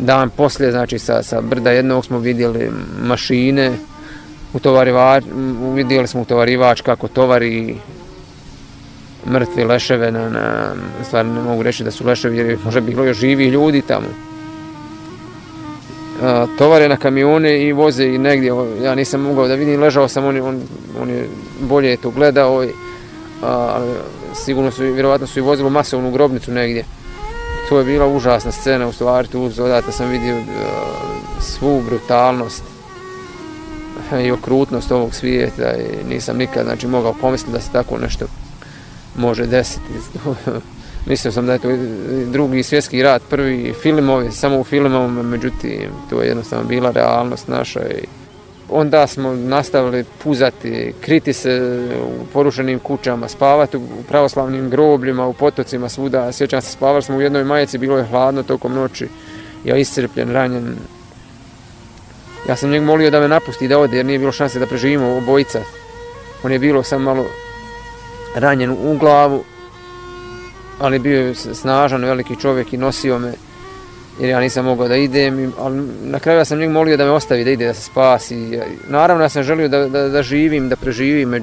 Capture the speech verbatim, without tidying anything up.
dan poslije, znači sa, sa brda jednog smo vidjeli mašine, utovarivač, vidjeli smo utovarivač kako tovari mrtve leševe na, na, stvarno ne mogu reći da su leševi jer je možda bilo još živih ljudi tamo. A, tovare na kamione i voze i negdje, ja nisam mogao da vidim, ležao sam, on, on, on je bolje to gledao, a, sigurno su, vjerovatno su i vozili masovnu grobnicu negdje. To je bila užasna scena, u stvari tu odatle sam vidio uh, svu brutalnost i okrutnost ovog svijeta i nisam nikad znači, mogao pomisliti da se tako nešto može desiti. Mislio sam da je to drugi svjetski rat, prvi filmovi, samo u filmovima, međutim to je jednostavno bila realnost naša. I onda smo nastavili puzati, kriti se u porušenim kućama, spavati u pravoslavnim grobljima, u potocima, svuda. Sjećam se, spavali smo u jednoj majici, bilo je hladno tokom noći, ja iscrpljen, ranjen. Ja sam njeg molio da me napusti, da ode, jer nije bilo šanse da preživimo obojica. On je bilo sam malo ranjen u glavu, ali bio je snažan, veliki čovjek i nosio me, jer ja nisam mogao da idem, ali na kraju ja sam njeg molio da me ostavi, da ide, da se spasi. Naravno, ja sam želio da, da, da živim, da preživim,